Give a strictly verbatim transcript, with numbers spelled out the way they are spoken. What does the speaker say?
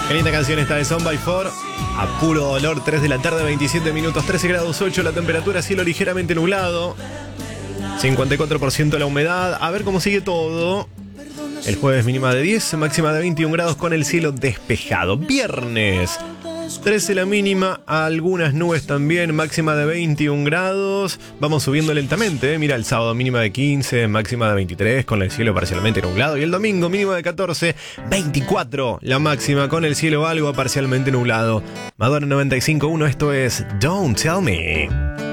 Qué linda canción esta de Son by Four. A puro dolor, tres de la tarde, veintisiete minutos, trece grados ocho la temperatura, cielo ligeramente nublado, cincuenta y cuatro por ciento la humedad. A ver cómo sigue todo. El jueves mínima de diez, máxima de veintiún grados con el cielo despejado. Viernes, trece la mínima, algunas nubes también, máxima de veintiún grados. Vamos subiendo lentamente, ¿eh? Mira, el sábado mínima de quince, máxima de veintitrés con el cielo parcialmente nublado. Y el domingo mínima de catorce, veinticuatro la máxima con el cielo algo parcialmente nublado. Madonna noventa y cinco punto uno, esto es Don't Tell Me.